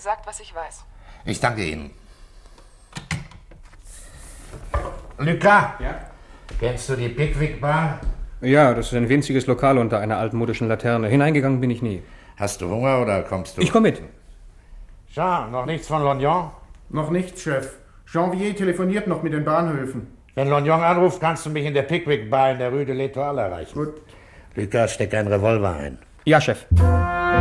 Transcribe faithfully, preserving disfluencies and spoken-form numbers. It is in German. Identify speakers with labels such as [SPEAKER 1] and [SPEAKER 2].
[SPEAKER 1] gesagt, was ich weiß.
[SPEAKER 2] Ich danke Ihnen. Lucas?
[SPEAKER 3] Ja?
[SPEAKER 2] Kennst du die Pickwick Bar?
[SPEAKER 3] Ja, das ist ein winziges Lokal unter einer altmodischen Laterne. Hineingegangen bin ich nie.
[SPEAKER 2] Hast du Hunger oder kommst du?
[SPEAKER 3] Ich komme mit.
[SPEAKER 2] Jean, noch nichts von Lognon?
[SPEAKER 4] Noch nichts, Chef. Janvier telefoniert noch mit den Bahnhöfen.
[SPEAKER 2] Wenn Lognon anruft, kannst du mich in der Pickwick Bar in der Rue de l'Etoile erreichen.
[SPEAKER 4] Gut.
[SPEAKER 2] Lucas, steck einen Revolver ein.
[SPEAKER 3] Ja, Chef.